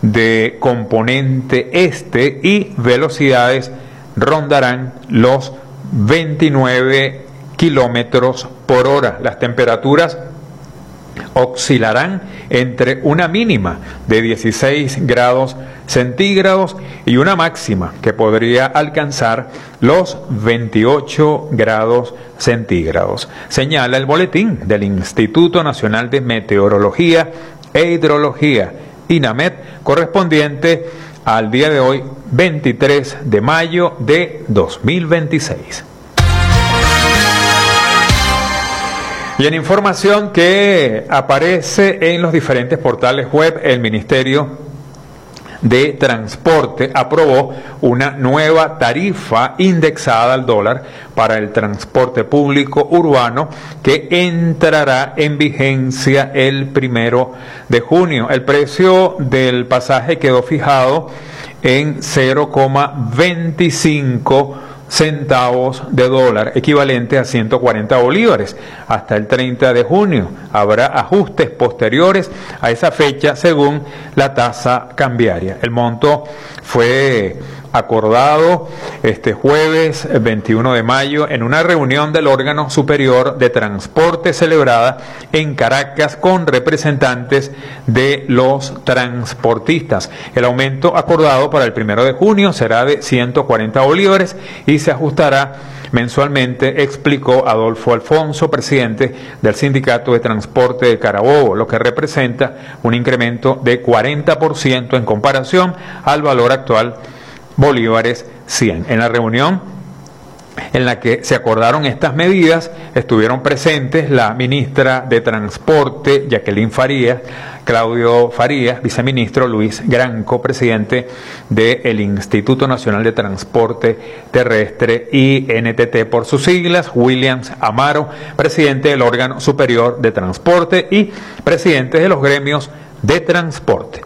de componente este y velocidades rondarán los 29 kilómetros por hora. Las temperaturas oscilarán entre una mínima de 16 grados centígrados y una máxima que podría alcanzar los 28 grados centígrados, señala el boletín del Instituto Nacional de Meteorología e Hidrología, INAMED, correspondiente al día de hoy, 23 de mayo de 2026. Y en información que aparece en los diferentes portales web, el Ministerio de Transporte aprobó una nueva tarifa indexada al dólar para el transporte público urbano que entrará en vigencia el 1 de junio. El precio del pasaje quedó fijado en 0,25 centavos de dólar, equivalente a 140 bolívares, hasta el 30 de junio. Habrá ajustes posteriores a esa fecha según la tasa cambiaria. El monto fue acordado este jueves 21 de mayo en una reunión del órgano superior de transporte celebrada en Caracas con representantes de los transportistas. El aumento acordado para el 1 de junio será de 140 bolívares y se ajustará mensualmente, explicó Adolfo Alfonso, presidente del Sindicato de Transporte de Carabobo, lo que representa un incremento de 40% en comparación al valor actual, bolívares 100. En la reunión en la que se acordaron estas medidas estuvieron presentes la ministra de Transporte, Jacqueline Farías, Claudio Farías, viceministro Luis Granco, presidente del Instituto Nacional de Transporte Terrestre, INTT por sus siglas, Williams Amaro, presidente del órgano superior de transporte y presidentes de los gremios de transporte.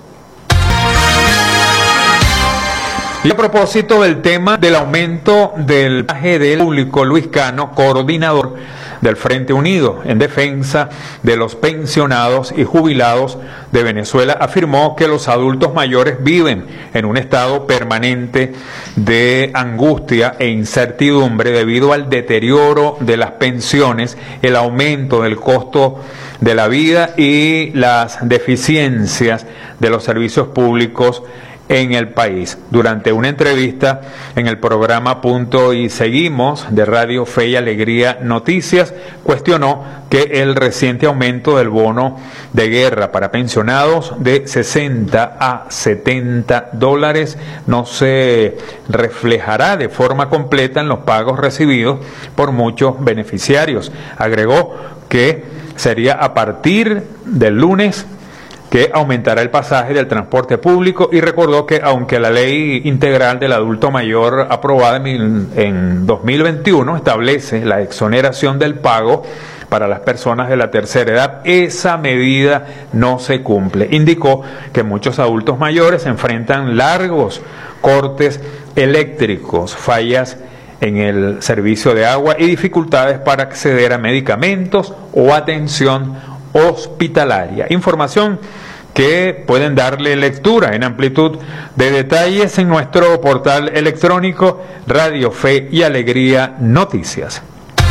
Y a propósito del tema del aumento del pasaje del público, Luis Cano, coordinador del Frente Unido en defensa de los pensionados y jubilados de Venezuela, afirmó que los adultos mayores viven en un estado permanente de angustia e incertidumbre debido al deterioro de las pensiones, el aumento del costo de la vida y las deficiencias de los servicios públicos en el país. Durante una entrevista en el programa Punto y Seguimos de Radio Fe y Alegría Noticias, cuestionó que el reciente aumento del bono de guerra para pensionados de 60 a 70 dólares no se reflejará de forma completa en los pagos recibidos por muchos beneficiarios. Agregó que sería a partir del lunes que aumentará el pasaje del transporte público y recordó que aunque la ley integral del adulto mayor aprobada en 2021 establece la exoneración del pago para las personas de la tercera edad, esa medida no se cumple. Indicó que muchos adultos mayores enfrentan largos cortes eléctricos, fallas en el servicio de agua y dificultades para acceder a medicamentos o atención hospitalaria. Información que pueden darle lectura en amplitud de detalles en nuestro portal electrónico Radio Fe y Alegría Noticias.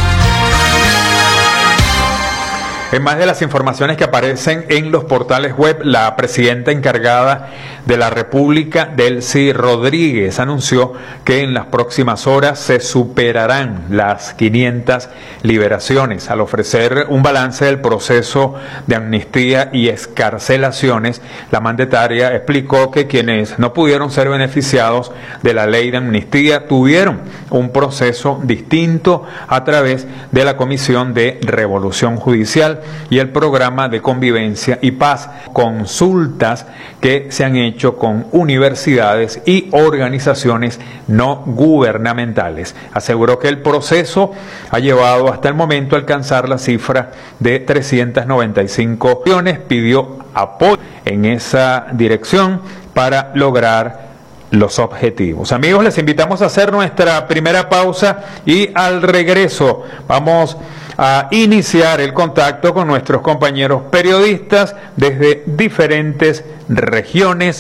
En más de las informaciones que aparecen en los portales web, la presidenta encargada de la República, Delcy Rodríguez, anunció que en las próximas horas se superarán las 500 liberaciones. Al ofrecer un balance del proceso de amnistía y excarcelaciones, la mandataria explicó que quienes no pudieron ser beneficiados de la ley de amnistía tuvieron un proceso distinto a través de la Comisión de Revolución Judicial y el programa de convivencia y paz, consultas que se han hecho con universidades y organizaciones no gubernamentales. Aseguró que el proceso ha llevado hasta el momento a alcanzar la cifra de 395 millones. Pidió apoyo en esa dirección para lograr los objetivos. Amigos, les invitamos a hacer nuestra primera pausa y al regreso vamos a iniciar el contacto con nuestros compañeros periodistas desde diferentes regiones